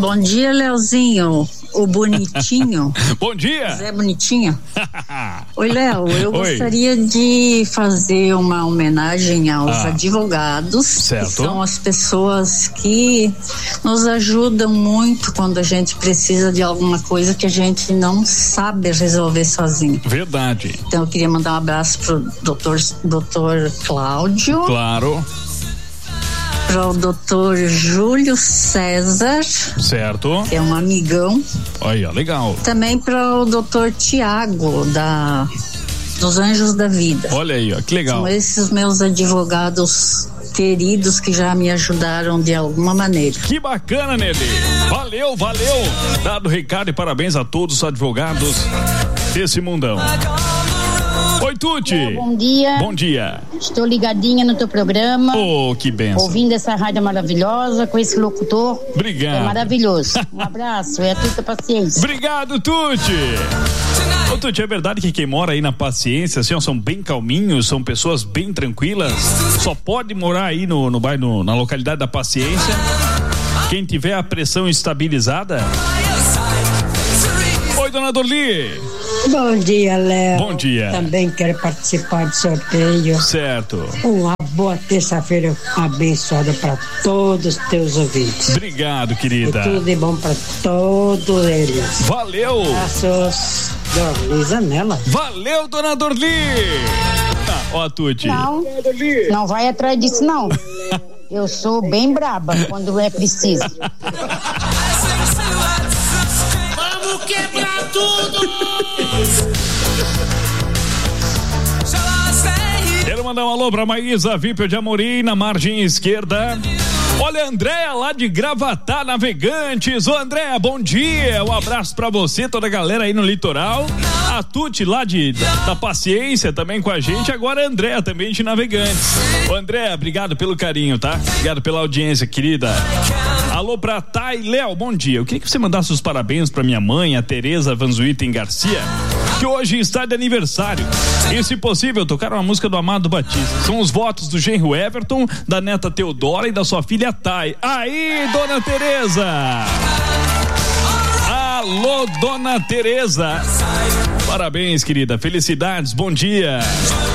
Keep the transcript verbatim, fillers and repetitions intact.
Bom dia, Leozinho, o bonitinho. Bom dia. Zé Bonitinho. Oi, Léo, eu Oi. gostaria de fazer uma homenagem aos Ah. advogados, Certo. que são as pessoas que nos ajudam muito quando a gente precisa de alguma coisa que a gente não sabe resolver sozinho. Verdade. Então eu queria mandar um abraço pro doutor, doutor Cláudio. Claro. Para o doutor Júlio César, Certo. que é um amigão. Olha, legal. Também para o doutor Tiago, da dos Anjos da Vida. Olha aí, ó, que legal. São esses meus advogados queridos que já me ajudaram de alguma maneira. Que bacana, Nelly. Valeu, valeu. Dado o recado e parabéns a todos os advogados desse mundão. Oi, Tuti. Bom dia. Bom dia. Estou ligadinha no teu programa. Oh, que benção. Ouvindo essa rádio maravilhosa com esse locutor. Obrigado. É maravilhoso. Um abraço, é a tua paciência. Obrigado, Tuti. Ô, Tuti, é verdade que quem mora aí na Paciência, assim, ó, são bem calminhos, são pessoas bem tranquilas? Só pode morar aí no, no bairro, na localidade da Paciência quem tiver a pressão estabilizada? Oi, dona Dorli. Bom dia, Léo. Bom dia. Também quero participar do sorteio. Certo. Uma boa terça-feira abençoada para todos os teus ouvintes. Obrigado, querida. E tudo de bom para todos eles. Valeu. Abraços, Dorli Zanella. Valeu, dona Dorli. Ah, ó, a Tuti. Não, não vai atrás disso, não. Eu sou bem braba quando é preciso. Vamos quebrar tudo! Quero mandar um alô pra Maísa Vipel de Amorim, na margem esquerda. Olha, Andréa lá de Gravatá, Navegantes. Ô, Andréa, bom dia. Um abraço pra você, toda a galera aí no litoral. A Tuti lá de, da, da Paciência também com a gente. Agora a Andréa também de Navegantes. Ô, Andréa, obrigado pelo carinho, tá? Obrigado pela audiência, querida. Alô pra Thay Léo, bom dia. Eu queria que você mandasse os parabéns pra minha mãe, a Tereza Vanzuiten Garcia, que hoje está de aniversário. E, se possível, tocar uma música do Amado Batista. São os votos do genro Everton, da neta Teodora e da sua filha Thay. Aí, dona Tereza! Alô, dona Tereza! Parabéns, querida. Felicidades, bom dia.